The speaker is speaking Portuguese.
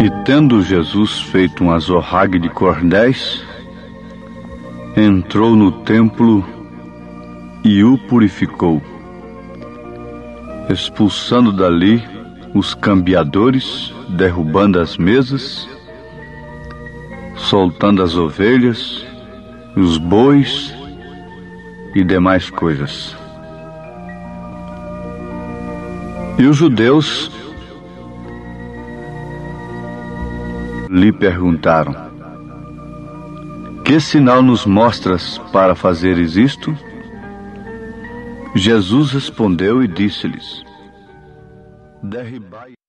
E tendo Jesus feito um azorrague de cordéis, entrou no templo e o purificou, expulsando dali os cambiadores, derrubando as mesas, soltando as ovelhas, os bois e demais coisas. E os judeus lhe perguntaram: que sinal nos mostras para fazeres isto? Jesus respondeu e disse-lhes: derribai